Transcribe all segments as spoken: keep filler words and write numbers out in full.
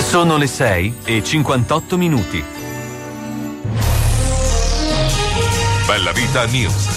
Sono le sei e cinquantotto minuti. Bella Vita News.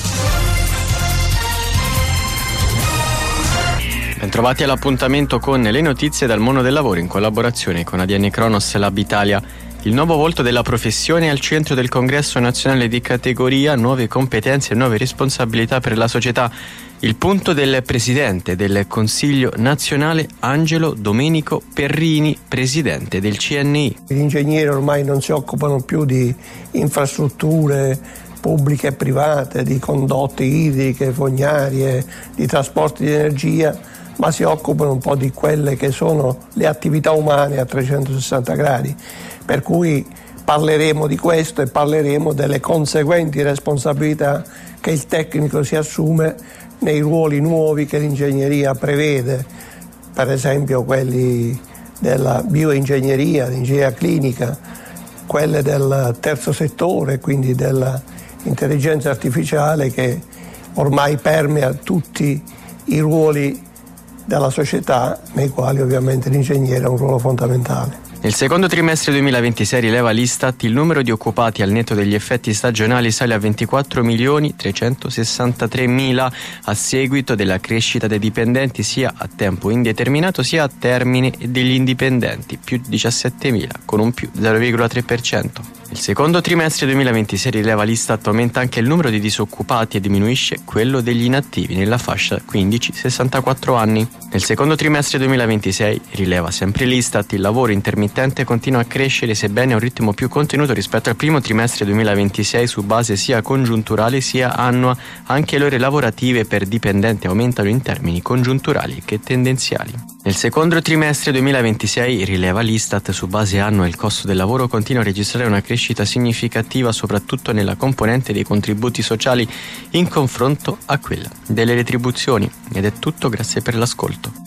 Bentrovati all'appuntamento con le notizie dal mondo del lavoro in collaborazione con A D N Kronos Lab Italia. Il nuovo volto della professione è al centro del congresso nazionale di categoria, nuove competenze e nuove responsabilità per la società. Il punto del presidente del Consiglio nazionale Angelo Domenico Perrini, presidente del C N I. Gli ingegneri ormai non si occupano più di infrastrutture pubbliche e private, di condotte idriche, fognarie, di trasporti di energia, ma si occupano un po' di quelle che sono le attività umane a trecentosessanta gradi. Per cui parleremo di questo e parleremo delle conseguenti responsabilità che il tecnico si assume nei ruoli nuovi che l'ingegneria prevede, per esempio quelli della bioingegneria, l'ingegneria clinica, quelle del terzo settore, quindi dell'intelligenza artificiale che ormai permea tutti i ruoli della società, nei quali ovviamente l'ingegnere ha un ruolo fondamentale. Nel secondo trimestre duemilaventisei, rileva l'Istat, il numero di occupati al netto degli effetti stagionali sale a ventiquattro milioni trecentosessantatré mila a seguito della crescita dei dipendenti sia a tempo indeterminato sia a termine e degli indipendenti, più diciassettemila, con un più zero virgola tre per cento. Nel secondo trimestre duemilaventisei, rileva l'Istat, aumenta anche il numero di disoccupati e diminuisce quello degli inattivi nella fascia quindici sessantaquattro anni. Nel secondo trimestre duemilaventisei, rileva sempre l'Istat, il lavoro intermittente continua a crescere sebbene a un ritmo più contenuto rispetto al primo trimestre duemilaventisei su base sia congiunturale sia annua. Anche le ore lavorative per dipendente aumentano in termini congiunturali che tendenziali. Nel secondo trimestre duemilaventisei, rileva l'Istat, su base annua il costo del lavoro continua a registrare una crescita significativa soprattutto nella componente dei contributi sociali in confronto a quella delle retribuzioni. Ed è tutto, grazie per l'ascolto.